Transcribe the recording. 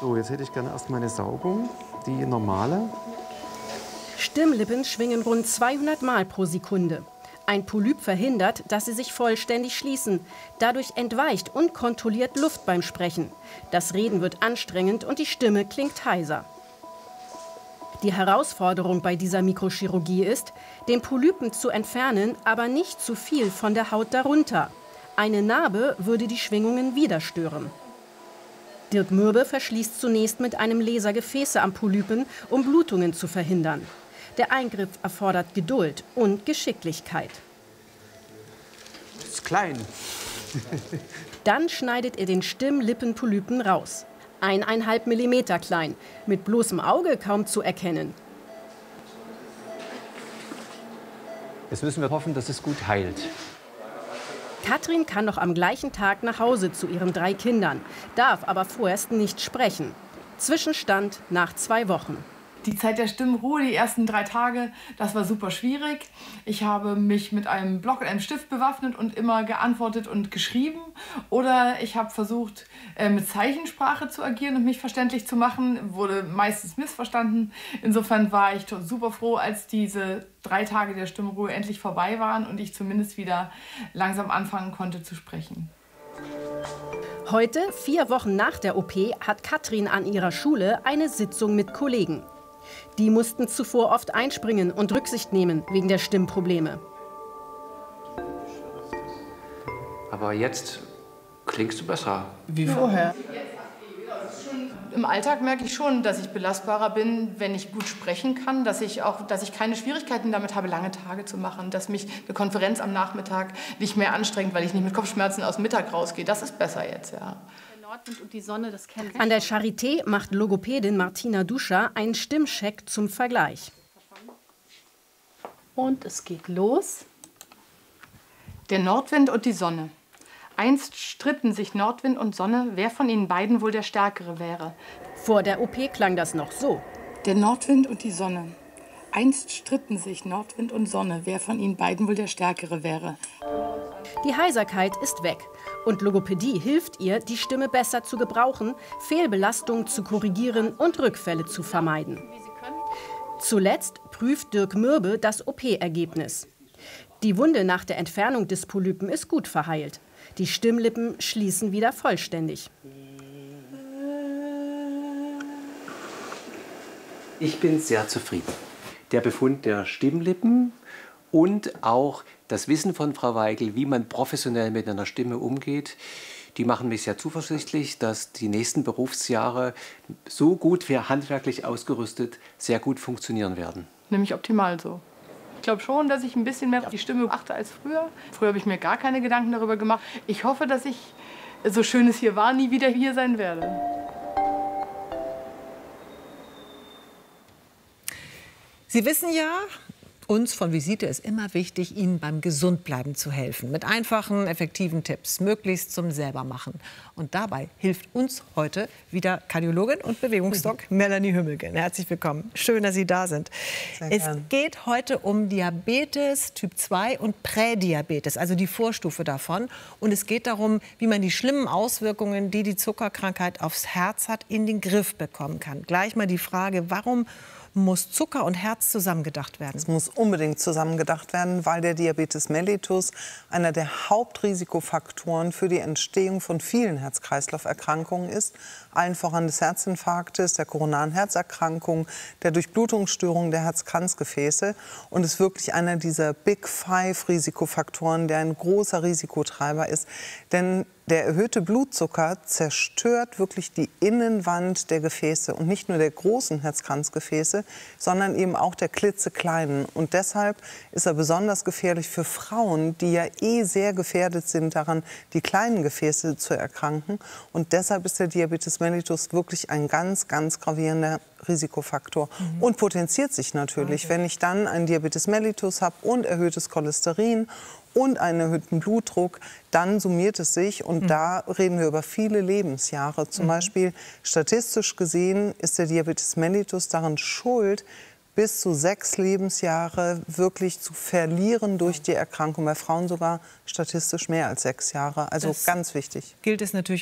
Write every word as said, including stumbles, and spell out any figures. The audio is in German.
So, jetzt hätte ich gerne erst meine Saugung, die normale. Stimmlippen schwingen rund zweihundert Mal pro Sekunde. Ein Polyp verhindert, dass sie sich vollständig schließen. Dadurch entweicht unkontrolliert Luft beim Sprechen. Das Reden wird anstrengend und die Stimme klingt heiser. Die Herausforderung bei dieser Mikrochirurgie ist, den Polypen zu entfernen, aber nicht zu viel von der Haut darunter. Eine Narbe würde die Schwingungen wieder stören. Dirk Mürbe verschließt zunächst mit einem Laser Gefäße am Polypen, um Blutungen zu verhindern. Der Eingriff erfordert Geduld und Geschicklichkeit. Das ist klein. Dann schneidet er den Stimm-Lippen-Polypen raus. Eineinhalb Millimeter klein, mit bloßem Auge kaum zu erkennen. Jetzt müssen wir hoffen, dass es gut heilt. Katrin kann noch am gleichen Tag nach Hause zu ihren drei Kindern, darf aber vorerst nicht sprechen. Zwischenstand nach zwei Wochen. Die Zeit der Stimmruhe, die ersten drei Tage, das war super schwierig. Ich habe mich mit einem Block und einem Stift bewaffnet und immer geantwortet und geschrieben. Oder ich habe versucht, mit Zeichensprache zu agieren und mich verständlich zu machen. Wurde meistens missverstanden. Insofern war ich super froh, als diese drei Tage der Stimmruhe endlich vorbei waren und ich zumindest wieder langsam anfangen konnte zu sprechen. Heute, vier Wochen nach der O P, hat Katrin an ihrer Schule eine Sitzung mit Kollegen. Die mussten zuvor oft einspringen und Rücksicht nehmen wegen der Stimmprobleme. Aber jetzt klingst du besser. Wie vorher? Im Alltag merke ich schon, dass ich belastbarer bin, wenn ich gut sprechen kann, dass ich, auch, dass ich keine Schwierigkeiten damit habe, lange Tage zu machen, dass mich eine Konferenz am Nachmittag nicht mehr anstrengt, weil ich nicht mit Kopfschmerzen aus dem Mittag rausgehe. Das ist besser jetzt, ja. Und die Sonne, das kennt An der Charité macht Logopädin Martina Duscher einen Stimmcheck zum Vergleich. Und es geht los. Der Nordwind und die Sonne. Einst stritten sich Nordwind und Sonne, wer von ihnen beiden wohl der Stärkere wäre. Vor der O P klang das noch so. Der Nordwind und die Sonne. Einst stritten sich Nordwind und Sonne, wer von ihnen beiden wohl der Stärkere wäre. Die Heiserkeit ist weg und Logopädie hilft ihr, die Stimme besser zu gebrauchen, Fehlbelastung zu korrigieren und Rückfälle zu vermeiden. Zuletzt prüft Dirk Mürbe das O P-Ergebnis. Die Wunde nach der Entfernung des Polypen ist gut verheilt. Die Stimmlippen schließen wieder vollständig. Ich bin sehr zufrieden. Der Befund der Stimmlippen und auch das Wissen von Frau Weigel, wie man professionell mit einer Stimme umgeht, die machen mich sehr zuversichtlich, dass die nächsten Berufsjahre so gut wir handwerklich ausgerüstet sehr gut funktionieren werden. Nämlich optimal so. Ich glaube schon, dass ich ein bisschen mehr auf die Stimme achte als früher. Früher habe ich mir gar keine Gedanken darüber gemacht. Ich hoffe, dass ich, so schön es hier war, nie wieder hier sein werde. Sie wissen ja, uns von Visite ist immer wichtig, Ihnen beim Gesundbleiben zu helfen. Mit einfachen, effektiven Tipps, möglichst zum Selbermachen. Und dabei hilft uns heute wieder Kardiologin und Bewegungsdoc Melanie Hümmelgen. Herzlich willkommen. Schön, dass Sie da sind. Sehr es gern. Geht heute um Diabetes Typ zwei und Prädiabetes, also die Vorstufe davon. Und es geht darum, wie man die schlimmen Auswirkungen, die die Zuckerkrankheit aufs Herz hat, in den Griff bekommen kann. Gleich mal die Frage, warum muss Zucker und Herz zusammengedacht werden? Es muss unbedingt zusammengedacht werden, weil der Diabetes mellitus einer der Hauptrisikofaktoren für die Entstehung von vielen Herz-Kreislauf-Erkrankungen ist. Allen voran des Herzinfarktes, der koronaren Herzerkrankung, der Durchblutungsstörung der Herzkranzgefäße und ist wirklich einer dieser Big Five Risikofaktoren, der ein großer Risikotreiber ist. Denn der erhöhte Blutzucker zerstört wirklich die Innenwand der Gefäße und nicht nur der großen Herzkranzgefäße, sondern eben auch der klitzekleinen. Und deshalb ist er besonders gefährlich für Frauen, die ja eh sehr gefährdet sind daran, die kleinen Gefäße zu erkranken. Und deshalb ist der Diabetes mellitus wirklich ein ganz, ganz gravierender Risikofaktor mhm. und potenziert sich natürlich, okay. wenn ich dann einen Diabetes mellitus habe und erhöhtes Cholesterin und einen erhöhten Blutdruck, dann summiert es sich und mhm. da reden wir über viele Lebensjahre. Zum mhm. Beispiel statistisch gesehen ist der Diabetes mellitus daran schuld, bis zu sechs Lebensjahre wirklich zu verlieren durch die Erkrankung. Bei Frauen sogar statistisch mehr als sechs Jahre. Also das ganz wichtig. Gilt es natürlich